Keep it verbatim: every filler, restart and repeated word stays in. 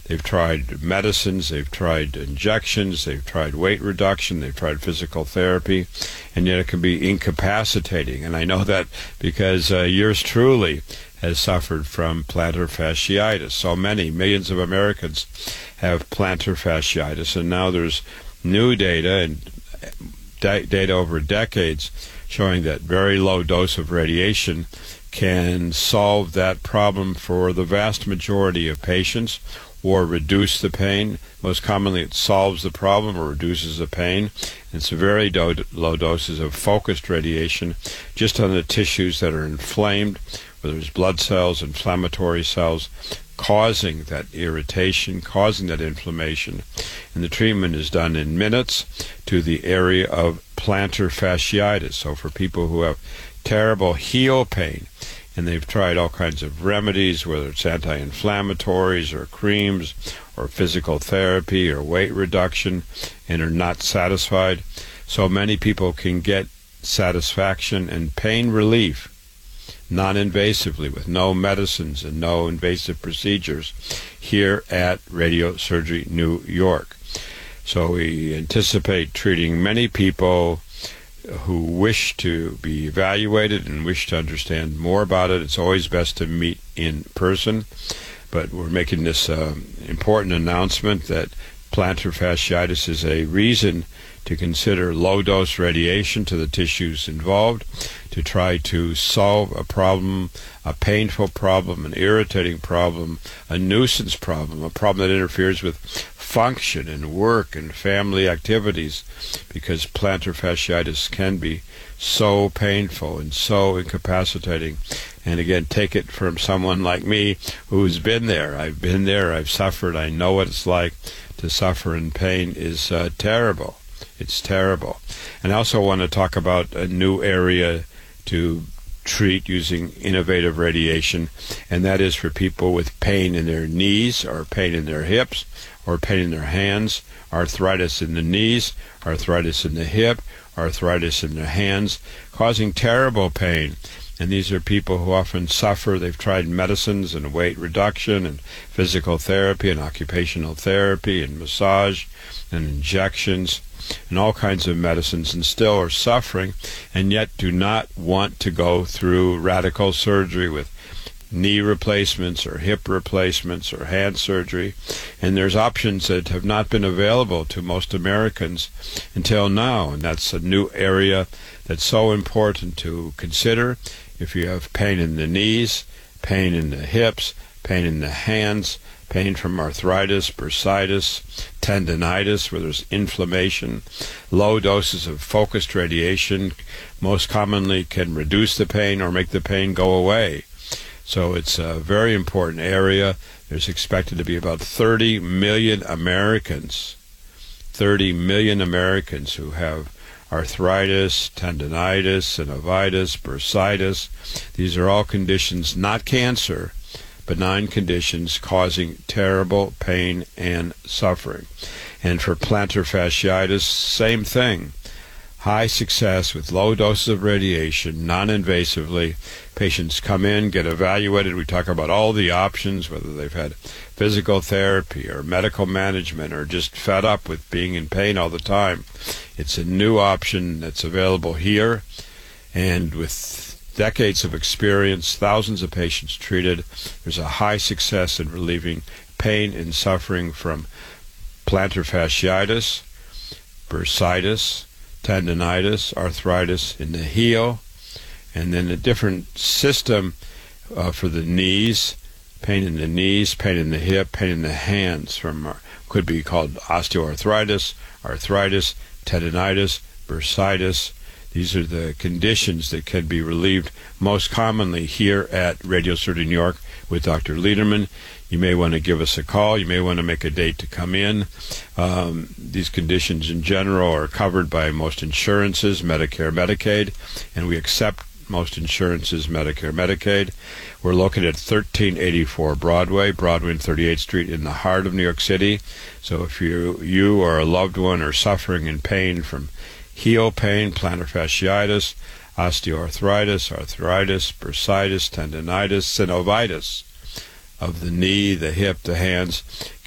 They've tried medicines, they've tried injections, they've tried weight reduction, they've tried physical therapy, and yet it can be incapacitating. And I know that because uh, yours truly has suffered from plantar fasciitis. So many, millions of Americans have plantar fasciitis, and now there's new data and da- data over decades showing that very low dose of radiation can solve that problem for the vast majority of patients, or reduce the pain. Most commonly it solves the problem or reduces the pain. It's very do- low doses of focused radiation just on the tissues that are inflamed, whether it's blood cells, inflammatory cells, causing that irritation, causing that inflammation. And the treatment is done in minutes to the area of plantar fasciitis. So for people who have terrible heel pain, and they've tried all kinds of remedies, whether it's anti-inflammatories or creams or physical therapy or weight reduction, and are not satisfied, so many people can get satisfaction and pain relief non-invasively with no medicines and no invasive procedures here at Radiosurgery New York. So we anticipate treating many people who wish to be evaluated and wish to understand more about it. It's always best to meet in person, but we're making this uh, important announcement that plantar fasciitis is a reason to consider low-dose radiation to the tissues involved to try to solve a problem, a painful problem, an irritating problem, a nuisance problem, a problem that interferes with function and work and family activities, because plantar fasciitis can be so painful and so incapacitating. And again, take it from someone like me who's been there. I've been there, I've suffered, I know what it's like to suffer, and pain is uh, terrible. It's terrible. And I also want to talk about a new area to treat using innovative radiation, and that is for people with pain in their knees or pain in their hips or pain in their hands, arthritis in the knees, arthritis in the hip, arthritis in their hands, causing terrible pain. And these are people who often suffer. They've tried medicines and weight reduction and physical therapy and occupational therapy and massage and injections and all kinds of medicines, and still are suffering, and yet do not want to go through radical surgery with knee replacements or hip replacements or hand surgery. And there's options that have not been available to most Americans until now, and that's a new area that's so important to consider. If you have pain in the knees, pain in the hips, pain in the hands, pain from arthritis, bursitis, tendinitis, where there's inflammation, low doses of focused radiation most commonly can reduce the pain or make the pain go away. So it's a very important area. There's expected to be about thirty million Americans, thirty million Americans who have arthritis, tendinitis, synovitis, bursitis. These are all conditions, not cancer, benign conditions causing terrible pain and suffering. And for plantar fasciitis, same thing. High success with low doses of radiation, non-invasively. Patients come in, get evaluated. We talk about all the options, whether they've had physical therapy or medical management or just fed up with being in pain all the time. It's a new option that's available here, and with decades of experience, thousands of patients treated, there's a high success in relieving pain and suffering from plantar fasciitis, bursitis, tendinitis, arthritis in the heel, and then a different system uh, for the knees, pain in the knees, pain in the hip, pain in the hands, from uh, could be called osteoarthritis, arthritis, tendinitis, bursitis. These are the conditions that can be relieved most commonly here at Radiosurgery New York with Doctor Lederman. You may want to give us a call. You may want to make a date to come in. Um, these conditions in general are covered by most insurances, Medicare, Medicaid, and we accept most insurances, Medicare, Medicaid. We're located at thirteen eighty-four Broadway, Broadway and thirty-eighth Street in the heart of New York City. So if you, you or a loved one are suffering in pain from heel pain, plantar fasciitis, osteoarthritis, arthritis, bursitis, tendinitis, synovitis of the knee, the hip, the hands,